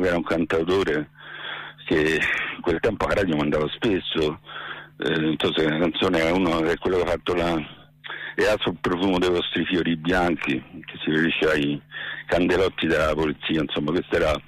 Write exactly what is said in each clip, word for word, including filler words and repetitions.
che era un cantautore che in quel tempo a radio mandava spesso, eh, non so se la canzone è uno è quello che ha fatto la e altro il profumo dei vostri fiori bianchi, che si riferisce ai candelotti della polizia, insomma questo era,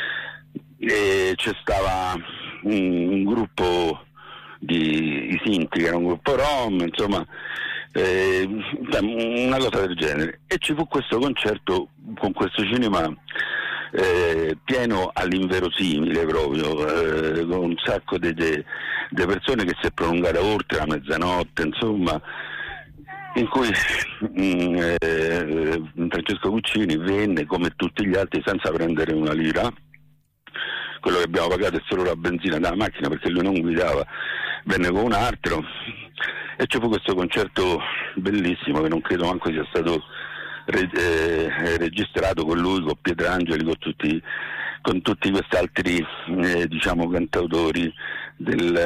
e c'è stava un, un gruppo di i Sinti, che era un gruppo rom, insomma eh, una cosa del genere, e ci fu questo concerto con questo cinema eh, pieno all'inverosimile proprio, eh, con un sacco di persone che si è prolungata oltre la mezzanotte, insomma, in cui mh, eh, Francesco Guccini venne come tutti gli altri senza prendere una lira. Quello che abbiamo pagato è solo la benzina della macchina, perché lui non guidava, venne con un altro e ci fu questo concerto bellissimo che non credo manco sia stato re- eh, registrato, con lui, con Pietrangeli, con tutti con tutti questi altri eh, diciamo cantautori del,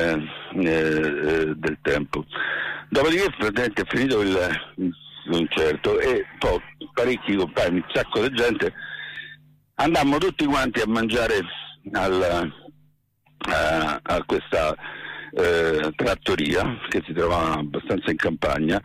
eh, del tempo. Dopodiché praticamente è finito il, il concerto e poi parecchi compagni, un sacco di gente, andammo tutti quanti a mangiare al, a, a questa eh, trattoria che si trovava abbastanza in campagna,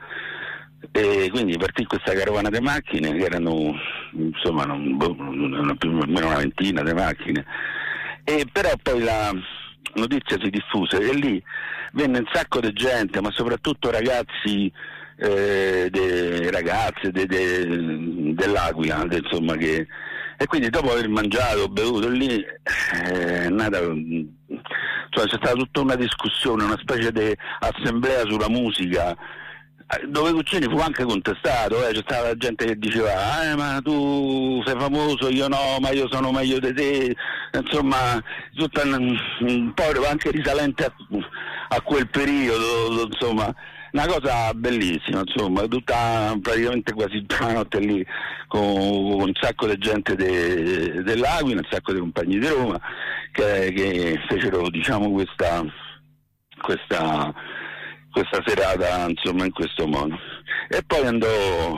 e quindi partì questa carovana di macchine che erano insomma non, non, più o meno una ventina di macchine, e però poi la notizia si diffuse e lì venne un sacco di gente, ma soprattutto ragazzi, eh, de, ragazze de, de, dell'Aquila, de, insomma, che, e quindi dopo aver mangiato, bevuto lì, eh, è nata, cioè, c'è stata tutta una discussione, una specie di assemblea sulla musica, dove Guccini fu anche contestato, eh. C'è stata la gente che diceva eh, ma tu sei famoso, io no, ma io sono meglio di te, insomma tutta un, un po' anche risalente a, a quel periodo, insomma una cosa bellissima, insomma, tutta praticamente quasi tutta la notte lì con, con un sacco di gente de, dell'Aquila, un sacco di compagni di Roma che, che fecero, diciamo, questa questa questa serata, insomma, in questo modo. E poi andò,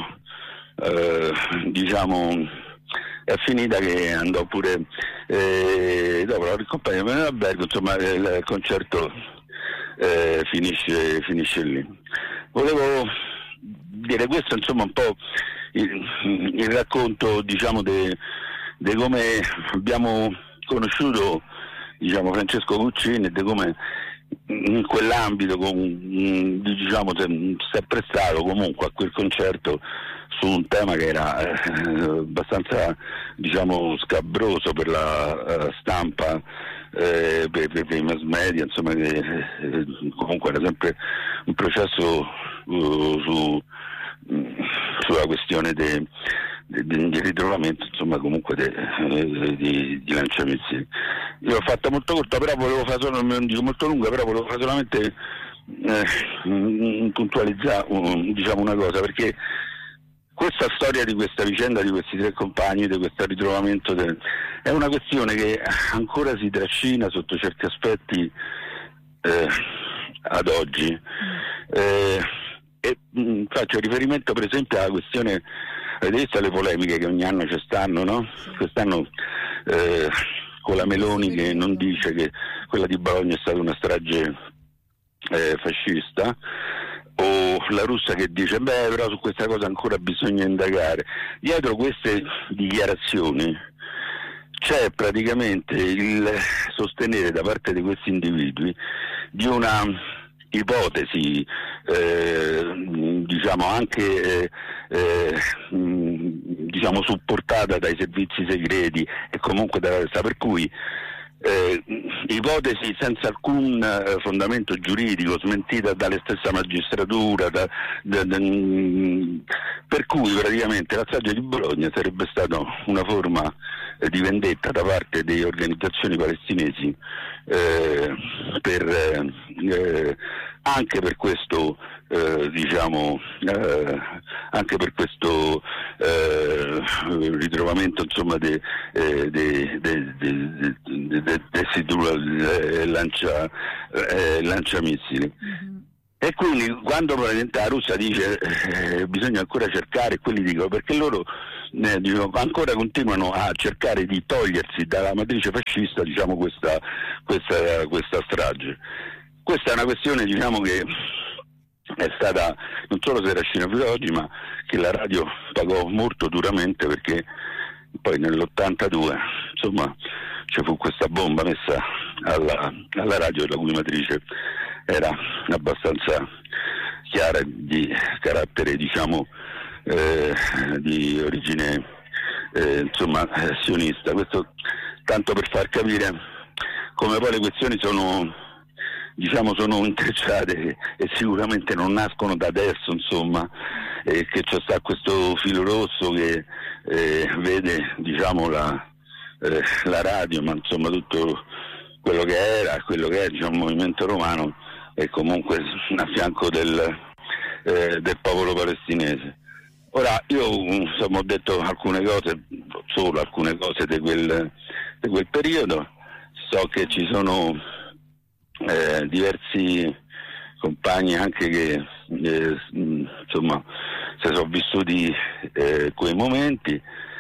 eh, diciamo, è finita che andò pure, eh, dopo la ricompagna dell'albergo, insomma, il concerto eh, finisce, finisce lì. Volevo dire questo, insomma, un po' il, il racconto, diciamo, di come abbiamo conosciuto, diciamo, Francesco Guccini e di come in quell'ambito con, diciamo, si è prestato comunque a quel concerto su un tema che era eh, abbastanza, diciamo, scabroso per la uh, stampa, eh, per, per, per i mass media, insomma, che eh, comunque era sempre un processo uh, su, mh, sulla questione de, de, de, di ritrovamento, insomma, comunque de, de, di, di lanciamissili. Io l'ho fatta molto corta, però volevo fare solo, non dico molto lunga, però volevo fare solamente eh, puntualizzare, um, diciamo, una cosa, perché questa storia di questa vicenda di questi tre compagni, di questo ritrovamento de, è una questione che ancora si trascina sotto certi aspetti eh, ad oggi, eh, e mh, faccio riferimento per esempio alla questione, avete visto le polemiche che ogni anno ci stanno, no? Quest'anno eh, con la Meloni che non dice che quella di Bologna è stata una strage eh, fascista, o la Russa che dice beh, però su questa cosa ancora bisogna indagare. Dietro queste dichiarazioni c'è praticamente il sostenere da parte di questi individui di una ipotesi, eh, diciamo anche eh, eh, diciamo supportata dai servizi segreti e comunque dalla testa, per cui eh, ipotesi senza alcun eh, fondamento giuridico, smentita dalle stessa magistratura, da, da, da, per cui praticamente la strage di Bologna sarebbe stata una forma eh, di vendetta da parte delle organizzazioni palestinesi eh, per eh, anche per questo eh, diciamo eh, anche per questo eh, ritrovamento, insomma, de, eh, de, de, de, de, de, de sidula, eh, lancia, eh, lanciamissili. Mm-hmm. E quindi quando praticamente la Russia dice eh, bisogna ancora cercare, quelli dicono, perché loro eh, diciamo, ancora continuano a cercare di togliersi dalla matrice fascista, diciamo, questa, questa, questa strage. Questa è una questione, diciamo, che è stata non solo si era scena fino ad oggi, ma che la radio pagò molto duramente, perché poi nell'ottantadue insomma ci fu questa bomba messa alla, alla radio, la cui matrice era abbastanza chiara, di carattere, diciamo, eh, di origine eh, insomma sionista. Questo tanto per far capire come poi le questioni sono, diciamo, sono intrecciate e sicuramente non nascono da adesso, insomma, e che c'è sta questo filo rosso che eh, vede, diciamo, la, eh, la radio, ma insomma tutto quello che era, quello che è, diciamo, il movimento romano, e comunque a fianco del, eh, del popolo palestinese. Ora io insomma ho detto alcune cose, solo alcune cose di quel, di quel periodo. So che ci sono eh, diversi compagni anche che eh, insomma si sono vissuti eh, quei momenti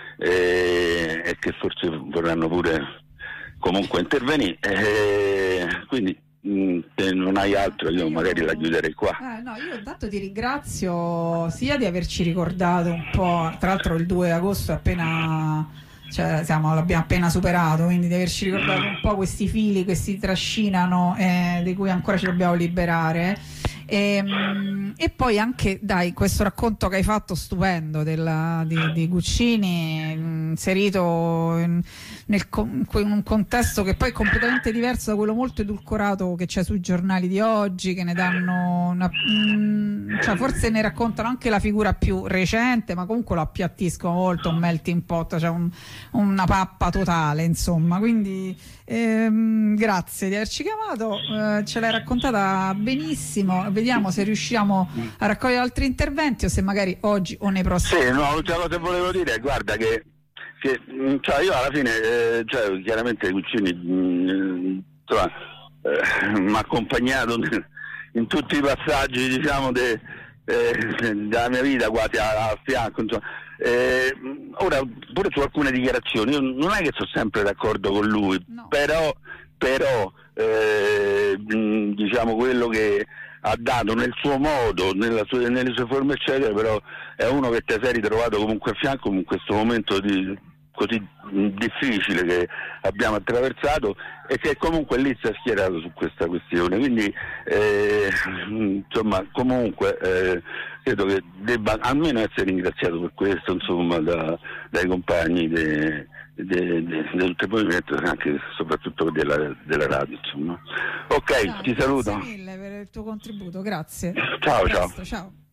eh, e che forse vorranno pure comunque intervenire, eh, quindi mh, se non hai altro io magari la chiuderei qua. Eh, no, io intanto ti ringrazio sia di averci ricordato un po', tra l'altro il due agosto è appena, cioè, siamo, l'abbiamo appena superato, quindi di averci ricordato un po' questi fili che si trascinano, eh, di cui ancora ci dobbiamo liberare. E, e poi anche, dai, questo racconto che hai fatto stupendo della, di, di Guccini, inserito in, nel, in un contesto che poi è completamente diverso da quello molto edulcorato che c'è sui giornali di oggi, che ne danno una, mh, cioè forse ne raccontano anche la figura più recente, ma comunque lo appiattiscono molto, un melting pot, cioè un, una pappa totale, insomma. Quindi ehm, grazie di averci chiamato, eh, ce l'hai raccontata benissimo. Vediamo se riusciamo a raccogliere altri interventi o se magari oggi o nei prossimi. Sì, no, l'ultima cosa che volevo dire, guarda che, che cioè io alla fine, eh, cioè, chiaramente Guccini mh, insomma, eh, mi ha accompagnato in tutti i passaggi, diciamo, de, eh, della mia vita, quasi a, a fianco, insomma. Eh, ora, pure su alcune dichiarazioni, io non è che sono sempre d'accordo con lui, no. però, però eh, diciamo quello che ha dato nel suo modo, nella sua, nelle sue forme eccetera, però è uno che ti sei ritrovato comunque a fianco in questo momento di, così difficile che abbiamo attraversato, e che comunque lì si è schierato su questa questione, quindi eh, insomma comunque eh, credo che debba almeno essere ringraziato per questo, insomma, da, dai compagni di tutto il movimento, anche soprattutto della, della radio, insomma. Ok, ciao, ti saluto. Grazie mille per il tuo contributo, grazie. Ciao, ciao. Ciao.